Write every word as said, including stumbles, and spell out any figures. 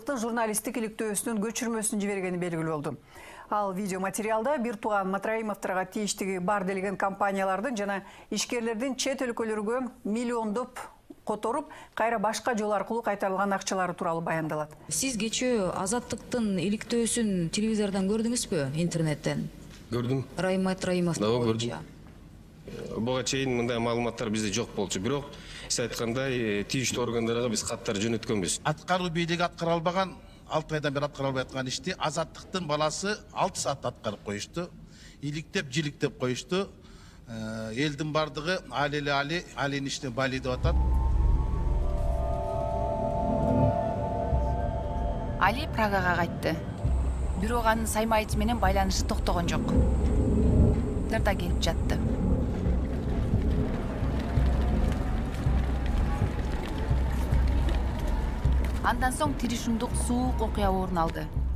азаттыктын журналисттик иликтөөсүнүн көчүрмөсүн жибергени белгилүү болду. Ал видео материалда бир тууган Матраимовторго тийиштиги бар делген компаниялардын жана ишкерлердин чет өлкөлөргө миллиондоп которуп, кайра башка жол аркылуу кайтарылган акчалары тууралуу баяндалат. Сиз кечөө азаттыктын иликтөөсүн телевизордон көрдүңүзбү, интернеттен? Көрдүм. Раим Матраимов. Да, көрдүм. Буга чейин мындай маалыматтар бизде жок болчу, бирок сиз айткандай тийиштүү органдарга биз каттар жөнөткөнбүз. Аткаруу бийлиги аткара албаган, алты айдан бери аткара албай аткан ишти азаттыктын баласы алты саат аткарып коюшту. Иликтеп, жиликтеп коюшту. Элдин бардыгы али эле али, алинин ишине бали деп атат. Али Прагага кайтты. Бирок анын Саймаевич менен байланышы токтогон жок. Тарта келип жатты. Андан соң тиришундук суук окуя орун алды.